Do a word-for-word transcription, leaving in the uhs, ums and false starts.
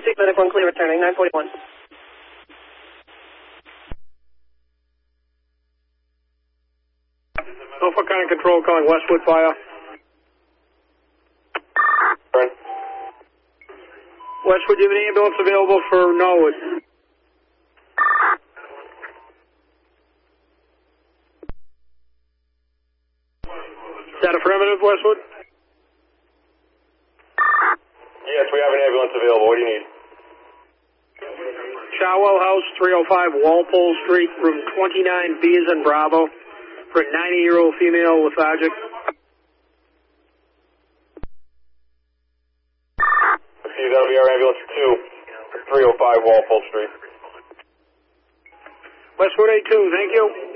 six, medic one, clear returning, nine forty-one. Norfolk County Control calling Westwood Fire. Burn. Westwood, do you have an ambulance available for Norwood? Is that affirmative, Westwood? Yes, we have an ambulance available. What do you need? Chowell House, three oh five Walpole Street, room twenty-nine, B as in Bravo, for a ninety-year-old female lethargic. Okay, that'll be our ambulance two, three oh five Walpole Street. Westwood A two, thank you.